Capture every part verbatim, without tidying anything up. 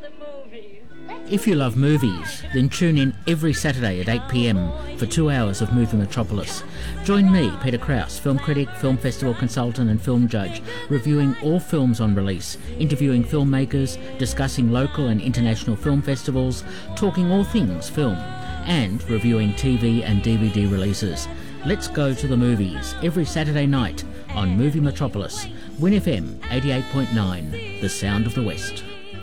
If you love movies, then tune in every Saturday at eight p m for two hours of Movie Metropolis. Join me, Peter Krause, film critic, film festival consultant and film judge, reviewing all films on release, interviewing filmmakers, discussing local and international film festivals, talking all things film, and reviewing T V and D V D releases. Let's go to the movies every Saturday night on Movie Metropolis, Win F M eighty-eight point nine, the sound of the West.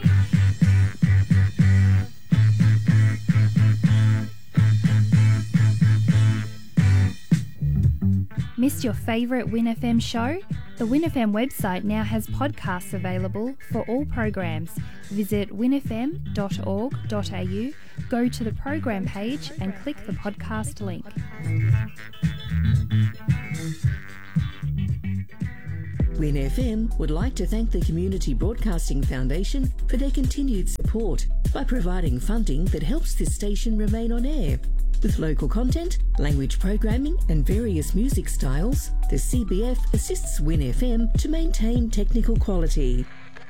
Missed your favourite Win F M show? The Win F M website now has podcasts available for all programs. Visit win f m dot org dot a u, go to the program page and click the podcast link. Win F M would like to thank the Community Broadcasting Foundation for their continued support by providing funding that helps this station remain on air. With local content, language programming and various music styles, the C B F assists Win F M to maintain technical quality.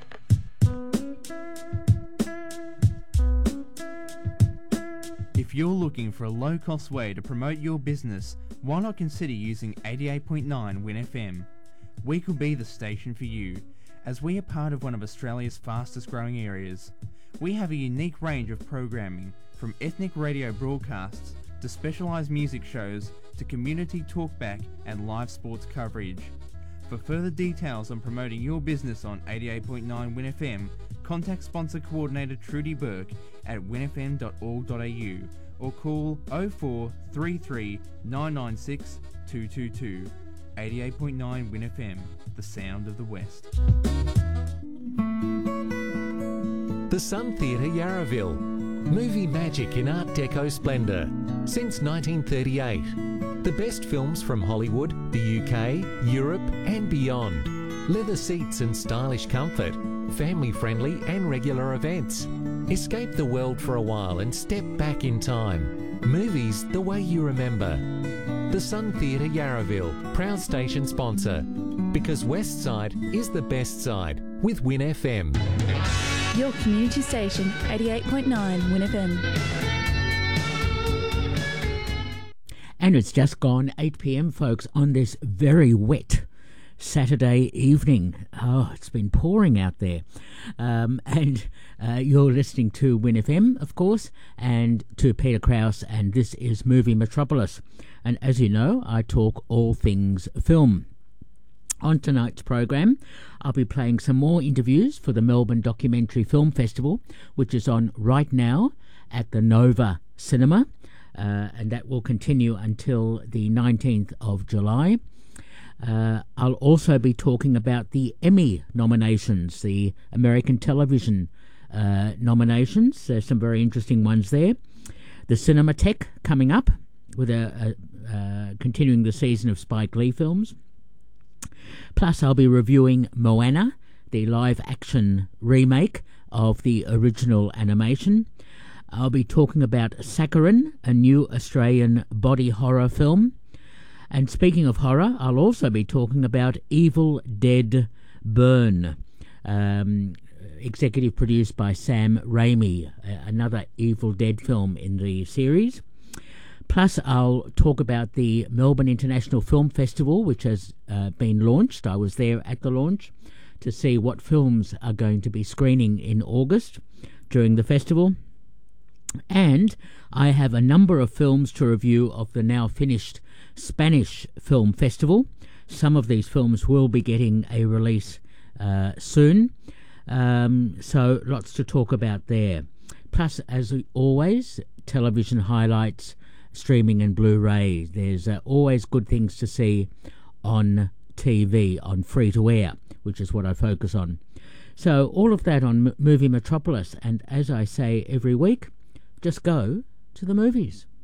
If you're looking for a low-cost way to promote your business, why not consider using eighty-eight point nine Win F M? We could be the station for you, as we are part of one of Australia's fastest growing areas. We have a unique range of programming, from ethnic radio broadcasts to specialised music shows to community talkback and live sports coverage. For further details on promoting your business on eighty-eight point nine Win F M, contact sponsor coordinator Trudy Burke at win f m dot org dot a u or call oh four three three nine nine six two two two. eighty-eight point nine Win F M, the sound of the West. The Sun Theatre Yarraville. Movie magic in Art Deco splendour. Since nineteen thirty-eight. The best films from Hollywood, the U K, Europe and beyond. Leather seats and stylish comfort. Family-friendly and regular events. Escape the world for a while and step back in time. Movies the way you remember. The Sun Theatre Yarraville, proud station sponsor. Because West Side is the best side with Win F M. Your community station, eighty-eight point nine Win F M. And it's just gone eight p m, folks, on this very wet Saturday evening. Oh, it's been pouring out there. Um, and uh, you're listening to Win F M, of course, and to Peter Krause, and this is Movie Metropolis. And as you know, I talk all things film. On tonight's program, I'll be playing some more interviews for the Melbourne Documentary Film Festival, which is on right now at the Nova Cinema, uh, and that will continue until the nineteenth of July. Uh, I'll also be talking about the Emmy nominations, the American television uh, nominations. There's some very interesting ones there. The Cinematheque coming up with a, a uh, continuing the season of Spike Lee films. Plus, I'll be reviewing Moana, the live-action remake of the original animation. I'll be talking about Saccharin, a new Australian body horror film. And speaking of horror, I'll also be talking about Evil Dead Burn, um, executive produced by Sam Raimi, another Evil Dead film in the series. Plus, I'll talk about the Melbourne International Film Festival, which has uh, been launched. I was there at the launch to see what films are going to be screening in August during the festival. And I have a number of films to review of the now finished Spanish Film Festival. Some of these films will be getting a release uh, soon. Um, so lots to talk about there. Plus, as always, television highlights, streaming and Blu-ray. There's uh, always good things to see on T V, on free-to-air, which is what I focus on. So all of that on M- Movie Metropolis. And as I say every week, just go to the movies.